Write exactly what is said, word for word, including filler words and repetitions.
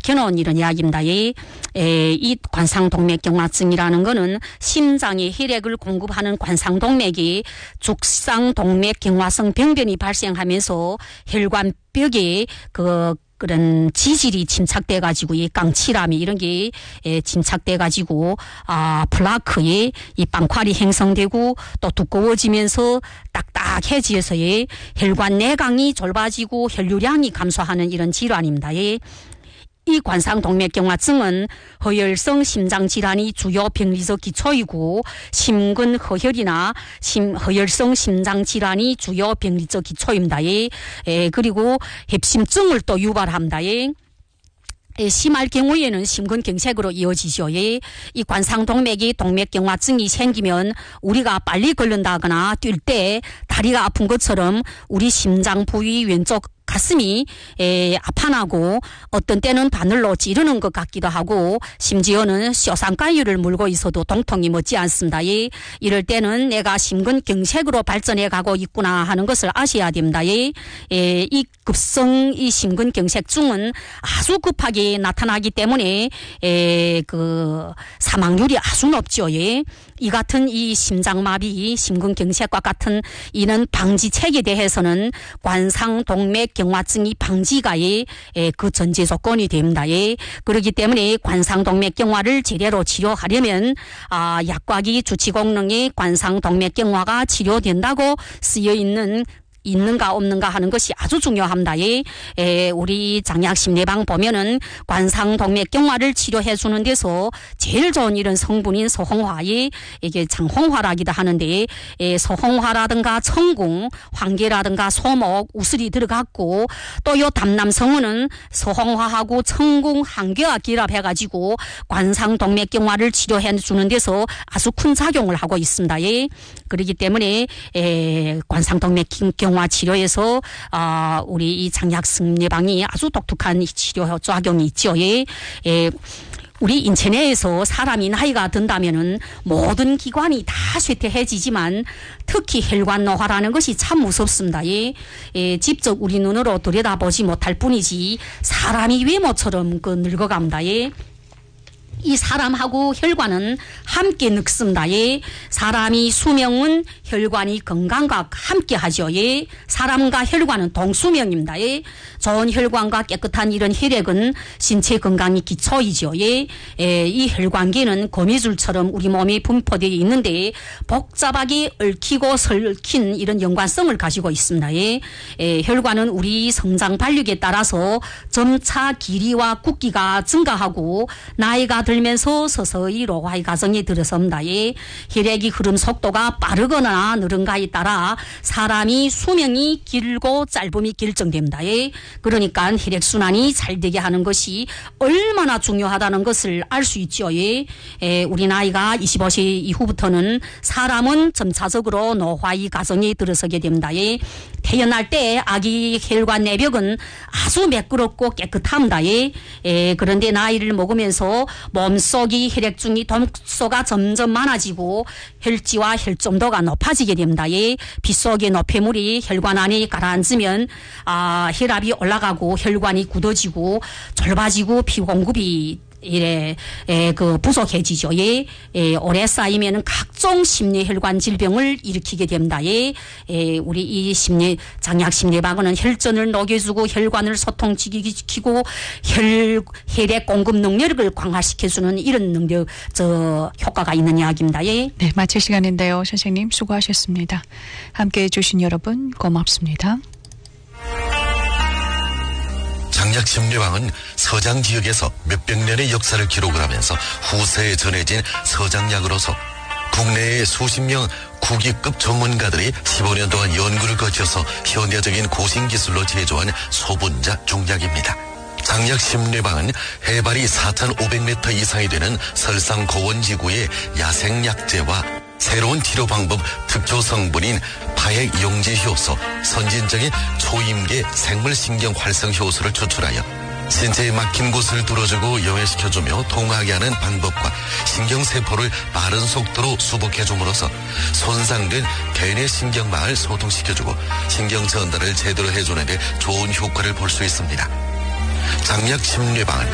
밝혀놓은 이런 이야기입니다. 이, 에, 이 관상동맥경화증이라는 거는 심장에 혈액을 공급하는 관상동맥이 죽상동맥경화성 병변이 발생하면서 혈관벽에 그 그런 지질이 침착돼 가지고 이 깡치라미 이런 게 에, 침착돼 가지고 아 플라크에 이 빵塊이 형성되고 또 두꺼워지면서 딱딱해지어서의 혈관 내강이 좁아지고 혈류량이 감소하는 이런 질환입니다. 예. 이 관상동맥경화증은 허혈성 심장질환이 주요 병리적 기초이고 심근허혈이나 심, 허혈성 심장질환이 주요 병리적 기초입니다. 예. 에, 그리고 협심증을 또 유발합니다. 예. 심할 경우에는 심근경색으로 이어지죠. 예. 이 관상동맥이 동맥경화증이 생기면 우리가 빨리 걸른다거나 뛸 때 다리가 아픈 것처럼 우리 심장 부위 왼쪽 가슴이 에, 아파나고 어떤 때는 바늘로 찌르는 것 같기도 하고 심지어는 쇠상가유를 물고 있어도 동통이 멎지 않습니다. 예. 이럴 때는 내가 심근경색으로 발전해 가고 있구나 하는 것을 아셔야 됩니다. 예. 에, 이 급성 이 심근경색증은 아주 급하게 나타나기 때문에 에, 그 사망률이 아주 높죠. 예. 이 같은 이 심장마비, 심근경색과 같은 이는 방지책에 대해서는 관상동맥경화증이 방지가의 그 전제 조건이 됩니다. 예. 그렇기 때문에 관상동맥경화를 제대로 치료하려면 아, 약과기 주치공능의 관상동맥경화가 치료된다고 쓰여 있는 있는가 없는가 하는 것이 아주 중요합니다. 예. 에, 우리 장약심내방 보면은 관상동맥경화를 치료해 주는 데서 제일 좋은 이런 성분인 소홍화에 이게 장홍화라기도 하는데 에, 소홍화라든가 청궁, 황계라든가 소목, 우슬이 들어갔고 또 요 담남성은은 소홍화하고 청궁, 황계와 결합해가지고 관상동맥경화를 치료해 주는 데서 아주 큰 작용을 하고 있습니다. 예. 그렇기 때문에 에, 관상동맥경화 치료에서 어, 우리 이 장약성 예방이 아주 독특한 치료 작용이 있죠. 예. 예. 우리 인체 내에서 사람이 나이가 든다면은 모든 기관이 다 쇠퇴해지지만 특히 혈관 노화라는 것이 참 무섭습니다. 예. 예. 직접 우리 눈으로 들여다보지 못할 뿐이지 사람이 외모처럼 그 늙어갑니다. 예. 이 사람하고 혈관은 함께 늙습니다. 예. 사람이 수명은 혈관이 건강과 함께 하죠. 예. 사람과 혈관은 동수명입니다. 예. 좋은 혈관과 깨끗한 이런 혈액은 신체 건강이 기초이죠. 예. 예. 이 혈관계는 거미줄처럼 우리 몸에 분포되어 있는데 복잡하게 얽히고 설킨 이런 연관성을 가지고 있습니다. 예. 예. 혈관은 우리 성장 발육에 따라서 점차 길이와 굵기가 증가하고 나이가 들면서 서서히 노화의 과정에 들어섭니다. 예. 혈액의 흐름 속도가 빠르거나 느른가에 따라 사람이 수명이 길고 짧음이 결정됩니다. 예. 그러니까 혈액순환이 잘 되게 하는 것이 얼마나 중요하다는 것을 알 수 있죠. 예. 예. 우리 나이가 이십오 세 이후부터는 사람은 점차적으로 노화의 과정에 들어서게 됩니다. 예. 태어날 때 아기 혈관 내벽은 아주 매끄럽고 깨끗합니다. 예. 예. 그런데 나이를 먹으면서 몸속이 혈액중이 독소가 점점 많아지고 혈지와 혈점도가 높아지게 됩니다. 예. 빗속의 노폐물이 혈관 안에 가라앉으면 아, 혈압이 올라가고 혈관이 굳어지고 좁아지고 피 공급이 이래, 에, 그, 부족해지죠. 예. 예, 오래 쌓이면은 각종 심뇌혈관 질병을 일으키게 됩니다. 예. 예, 우리 이 심뇌, 장약심내방은 혈전을 녹여주고 혈관을 소통시키고 혈, 혈액 공급 능력을 강화시켜주는 이런 능력, 저, 효과가 있는 이야기입니다. 예. 네, 마칠 시간인데요. 선생님 수고하셨습니다. 함께 해주신 여러분 고맙습니다. 장약심내방은 서장 지역에서 몇백 년의 역사를 기록을 하면서 후세에 전해진 서장약으로서 국내의 수십 명 국위급 전문가들이 십오 년 동안 연구를 거쳐서 현대적인 고신기술로 제조한 소분자 중약입니다. 장약심내방은 해발이 사천오백 미터 이상이 되는 설상 고원지구의 야생약재와 새로운 치료 방법 특효 성분인 파액 용지 효소, 선진적인 초임계 생물신경 활성 효소를 추출하여 신체에 막힌 곳을 뚫어주고 영해시켜주며 통하게 하는 방법과 신경세포를 빠른 속도로 수복해줌으로써 손상된 개인의 신경망을 소통시켜주고 신경 전달을 제대로 해주는 데 좋은 효과를 볼 수 있습니다. 장약심내방은